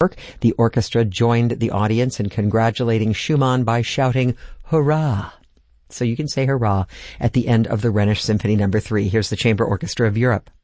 The orchestra joined the audience in congratulating Schumann by shouting, "Hurrah!" So you can say hurrah at the end of the Rhenish Symphony No. 3. Here's the Chamber Orchestra of Europe.